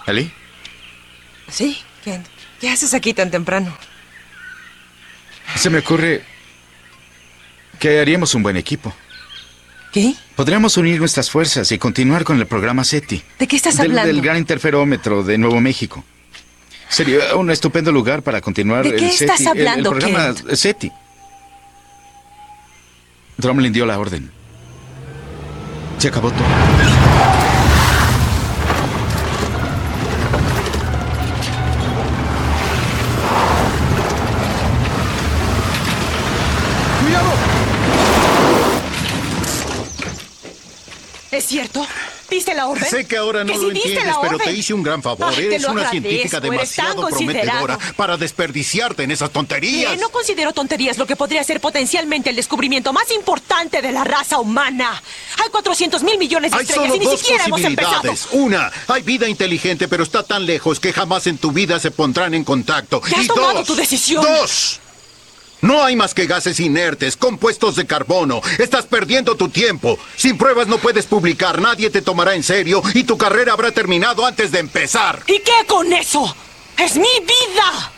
¿Ellie? Sí, Kent. ¿Qué haces aquí tan temprano? Se me ocurre que haríamos un buen equipo. ¿Qué? Podríamos unir nuestras fuerzas y continuar con el programa SETI. ¿De qué estás hablando? Del Gran Interferómetro de Nuevo México. Sería un estupendo lugar para continuar ¿De qué el estás SETI, hablando, el programa Kent? SETI. Drumlin dio la orden. Se acabó todo. ¿Es cierto? ¿Diste la orden? Sé que ahora no ¿Que lo sí diste entiendes, la pero orden? te hice un gran favor. Ay, te Eres lo una agradezco, científica eres demasiado tan considerado. prometedora para desperdiciarte en esas tonterías. No considero tonterías lo que podría ser potencialmente el descubrimiento más importante de la raza humana. Hay 400,000 millones de Hay estrellas solo y ni dos siquiera hemos empezado. posibilidades. Una, hay vida inteligente, pero está tan lejos que jamás en tu vida se pondrán en contacto. ¿Ya has Y tomado dos, tu decisión? ¡Dos! No hay más que gases inertes, compuestos de carbono. Estás perdiendo tu tiempo. Sin pruebas no puedes publicar, nadie te tomará en serio y tu carrera habrá terminado antes de empezar. ¿Y qué con eso? ¡Es mi vida!